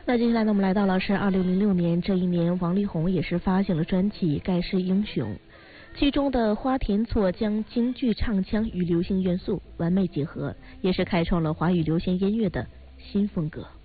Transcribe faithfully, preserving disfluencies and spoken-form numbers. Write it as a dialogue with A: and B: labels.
A: 那接下来呢，我们来到了是二零零六年，这一年王力宏也是发行了专辑《盖世英雄》，其中的花田错将京剧唱腔与流行元素完美结合，也是开创了华语流行音乐的新风格。